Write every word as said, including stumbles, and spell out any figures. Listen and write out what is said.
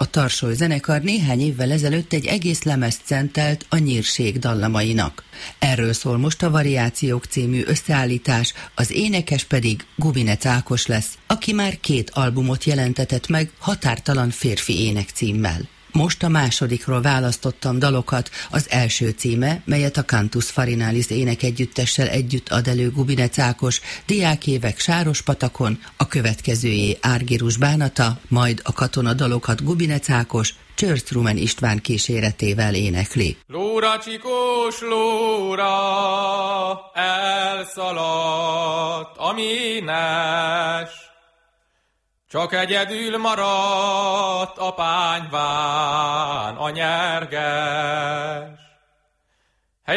a Tarsoly zenekar néhány évvel ezelőtt egy egész lemezt szentelt a Nyírség dallamainak. Erről szól most a Variációk című összeállítás, az énekes pedig Gubinec Ákos lesz, aki már két albumot jelentetett meg Határtalan férfi ének címmel. Most a másodikról választottam dalokat, az első címe, melyet a Cantus Farinalis énekegyüttessel együtt ad elő Gubinec Ákos, Diákévek Sárospatakon, a következőjé Árgirus bánata, majd a katonadalokat Gubinec Ákos Csörsz Rumen István kíséretével énekli. Lóra csikós lóra elszaladt a ménes, csak egyedül maradt a pányván a nyerges.